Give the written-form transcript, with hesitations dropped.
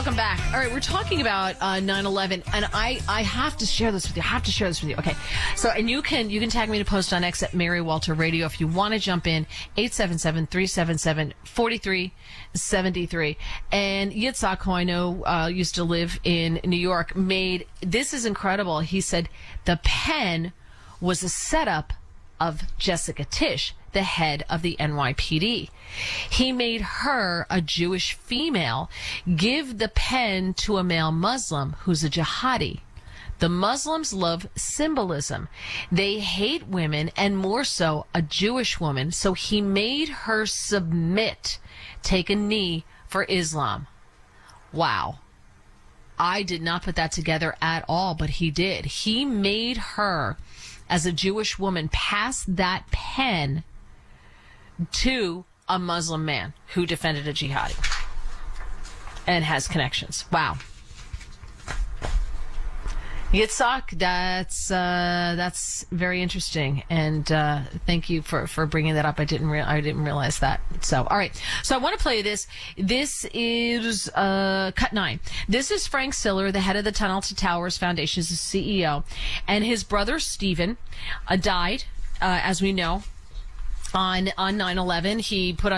welcome back. All right, we're talking about 9/11, and I have to share this with you. Okay, so and you can tag me to post on X at Mary Walter Radio if you want to jump in. 877-377-4373. And Yitzhak, who I know used to live in New York, made this is incredible. He said the pen was a setup of Jessica Tisch, the head of the NYPD. He made her, a Jewish female, give the pen to a male Muslim who's a jihadi. The Muslims love symbolism. They hate women, and more so a Jewish woman, so he made her submit, take a knee for Islam. Wow. I did not put that together at all, but he did. He made her, as a Jewish woman, pass that pen to a Muslim man who defended a jihadi and has connections. Wow. Yitzhak, that's very interesting, and thank you for bringing that up. I didn't realize that. So, all right. So I want to play this. This is cut 9. This is Frank Siller, the head of the Tunnel to Towers Foundation, is the CEO, and his brother Stephen died, as we know, on 9/11. He put on